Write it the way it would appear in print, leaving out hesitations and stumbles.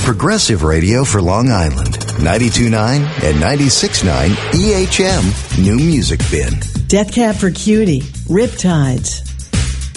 Progressive radio for Long Island. 92.9 and 96.9 EHM New Music Bin. Death Cab for Cutie, Riptides.